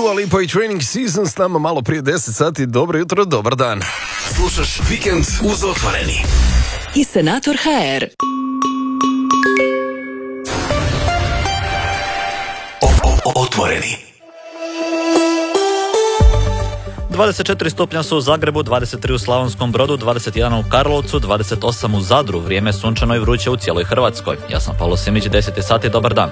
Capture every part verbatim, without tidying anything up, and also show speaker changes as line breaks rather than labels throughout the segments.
Dua Lipa i Training Season s nama malo prije deset sati. Dobro jutro, dobar dan.
Slušaš Vikend uz Otvoreni.
I Senator ha er.
Otvoreni.
dvadeset četiri stupnja su u Zagrebu, dvadeset tri u Slavonskom Brodu, dvadeset jedan u Karlovcu, dvadeset osam u Zadru. Vrijeme sunčano i vruće u cijeloj Hrvatskoj. Ja sam Pavlo Simić, deset sati, dobar dan.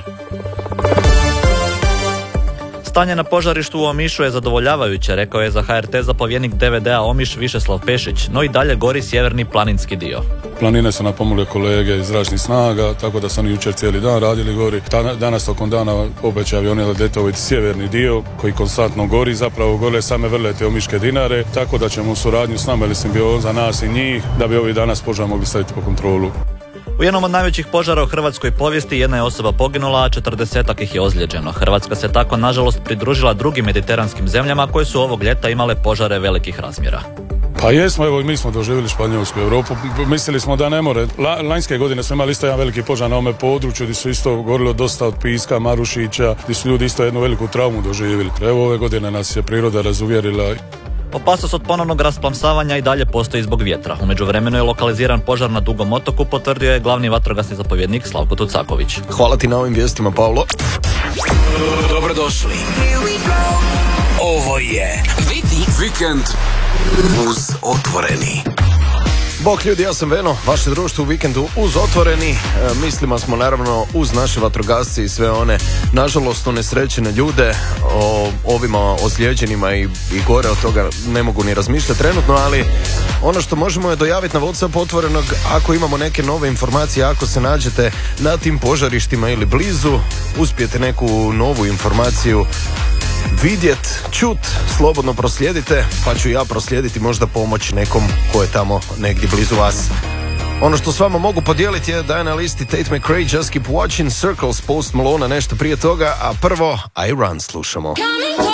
Stanje na požarištu u Omišu je zadovoljavajuće, rekao je za ha er te zapovjednik de ve de a Omiš Višeslav Pešić, no i dalje gori sjeverni planinski dio.
Planine su napomogli kolege iz zračnih snaga, tako da su oni jučer cijeli dan radili gori. Danas tokom dana obećaju avioni leteti ovaj sjeverni dio koji konstantno gori, zapravo gole same vrlete Omiške dinare, tako da ćemo u suradnju s nama ili simbioza nas i njih, da bi ovih danas požar mogli staviti pod kontrolu.
U jednom od najvećih požara u hrvatskoj povijesti jedna je osoba poginula, a četrdesetak ih je ozlijeđeno. Hrvatska se tako nažalost pridružila drugim mediteranskim zemljama koje su ovog ljeta imale požare velikih razmjera.
Pa jesmo, evo mi smo doživjeli Španjolsku Europu, mislili smo da ne more. La, lanjske godine smo imali isto jedan veliki požar na ovome području gdje su isto gorilo dosta od piska, marušića, gdje su ljudi isto jednu veliku traumu doživjeli. Evo ove godine nas je priroda razuvjerila.
Opasnost od ponovnog rasplamsavanja i dalje postoji zbog vjetra. U međuvremenu je lokaliziran požar na Dugom otoku, potvrdio je glavni vatrogasni zapovjednik Slavko Tucaković.
Hvala ti na ovim vijestima, Pavlo.
Dobrodošli. Ovo je Vikend uz Otvoreni.
Bok ljudi, ja sam Veno, vaše društvo u Vikendu uz Otvoreni. E, mislimo smo naravno uz naše vatrogasce i sve one nažalost unesrećene ljude, o ovima ozlijeđenima i, i gore od toga ne mogu ni razmišljati trenutno, ali ono što možemo je dojaviti na WhatsApp Otvorenog ako imamo neke nove informacije, ako se nađete na tim požarištima ili blizu, uspijete neku novu informaciju vidjet, čut, slobodno proslijedite, pa ću ja proslijediti, možda pomoć nekom ko je tamo negdje blizu vas. Ono što s vama mogu podijeliti je da je na listi Tate McRae, Just Keep Watching, Circles, Post Malone, nešto prije toga, a prvo I Run slušamo.